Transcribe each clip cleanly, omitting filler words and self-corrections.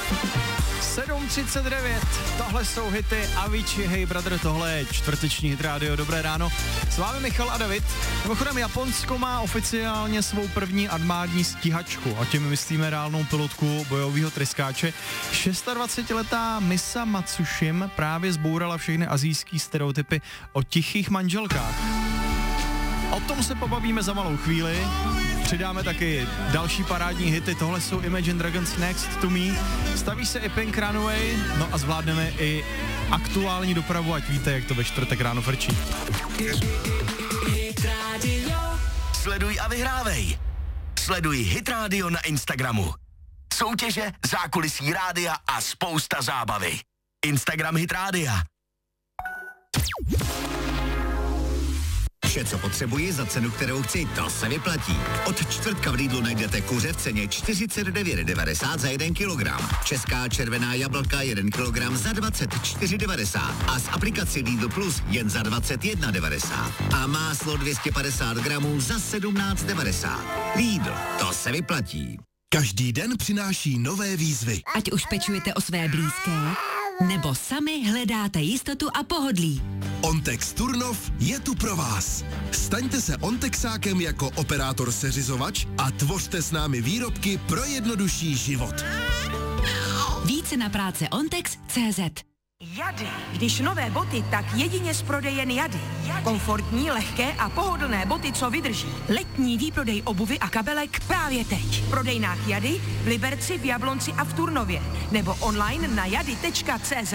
7:39, tohle jsou hity Avicii, Hey Brother, tohle je čtvrteční Hit Radio, dobré ráno. S vámi Michal a David. Mimochodem Japonsko má oficiálně svou první armádní stíhačku a tím myslíme reálnou pilotku bojového tryskáče. 26letá Misa Matsushima právě zbourala všechny asijský stereotypy o tichých manželkách. O tom se pobavíme za malou chvíli. Přidáme taky další parádní hity, tohle jsou Imagine Dragons Next to Me, staví se i Pink Runaway, no a zvládneme i aktuální dopravu, ať víte, jak to ve čtvrtek ráno frčí. Sleduj a vyhrávej. Sleduj Hit Radio na Instagramu. Soutěže, zákulisí rádia a spousta zábavy. Instagram Hit Rádia. Vše, co potřebuji za cenu, kterou chci, to se vyplatí. Od čtvrtka v Lidlu najdete kuře v ceně 49,90 za 1 kilogram. Česká červená jablka 1 kilogram za 24,90 a z aplikaci Lidl Plus jen za 21,90. A máslo 250 gramů za 17,90. Lidl, to se vyplatí. Každý den přináší nové výzvy. Ať už pečujete o své blízké, nebo sami hledáte jistotu a pohodlí. Ontex Turnov je tu pro vás. Staňte se Ontexákem jako operátor seřizovač a tvořte s námi výrobky pro jednodušší život. Více na práce Ontex.cz. Jady. Když nové boty, tak jedině z prodejen Jady. Komfortní, lehké a pohodlné boty, co vydrží. Letní výprodej obuvy a kabelek právě teď. V prodejnách Jady, v Liberci, v Jablonci a v Turnově. Nebo online na jady.cz.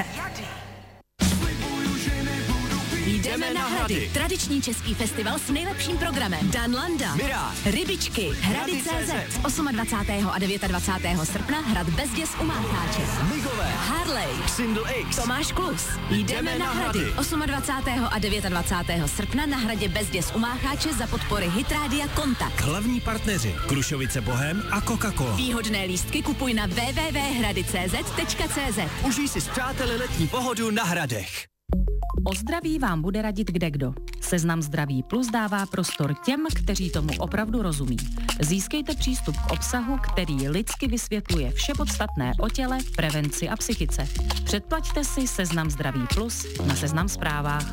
Jdeme na Hrady. Tradiční český festival s nejlepším programem. Dan Landa, Mirá, Rybičky, Hrady.cz. 28. a 29. srpna Hrad Bezděs u Mácháče. Migové, Harley, Single X, Tomáš Klus. Jdeme na Hrady. 28. a 29. srpna na Hradě Bezděs u Mácháče za podpory Hit Rádia Kontakt. Hlavní partneři Krušovice Bohem a Coca-Cola. Výhodné lístky kupuj na www.hrady.cz. užij si s přáteli letní pohodu na Hradech. O zdraví vám bude radit kdekdo. Seznam Zdraví Plus dává prostor těm, kteří tomu opravdu rozumí. Získejte přístup k obsahu, který lidsky vysvětluje vše podstatné o těle, prevenci a psychice. Předplaťte si Seznam Zdraví Plus na Seznam Zprávách.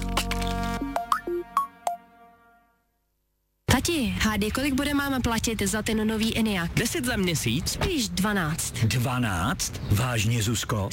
Tati, hádej, kolik bude máma platit za ten nový Enyaq? 10 za měsíc? Spíš 12. 12? Vážně, Zuzko?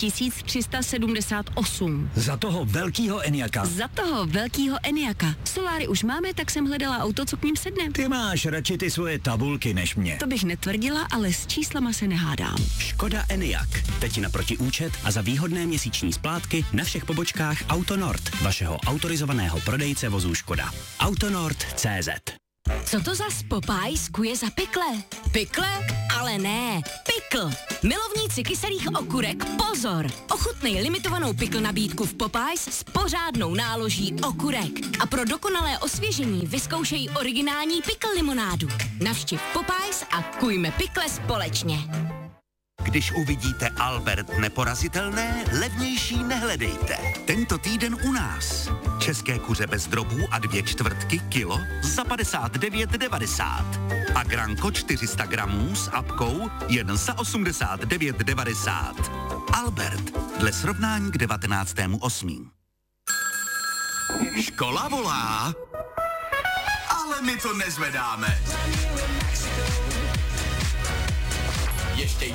7378. Za toho velkýho Enyaka. Za toho velkýho Enyaka. Soláry už máme, tak jsem hledala auto, co k ním sedne. Ty máš radši ty svoje tabulky než mě. To bych netvrdila, ale s číslama se nehádám. Škoda Enyaq. Teď naproti účet a za výhodné měsíční splátky na všech pobočkách Autonord, vašeho autorizovaného prodejce vozů Škoda. Autonord.cz. Co to za Popeyes kuje za pikle? Pikle? Ale ne, pikl. Milovníci kyselých okurek, pozor! Ochutnej limitovanou pikl nabídku v Popeyes s pořádnou náloží okurek. A pro dokonalé osvěžení vyzkoušej originální pikl limonádu. Navštiv Popeyes a kujme pikle společně. Když uvidíte Albert neporazitelné, levnější nehledejte. Tento týden u nás. České kuře bez drobů a 2/4 kilo za 59,90. A granko 400 gramů s apkou jen za 89,90. Albert, dle srovnání k 19.8. Škola volá, ale my to nezvedáme. Ještě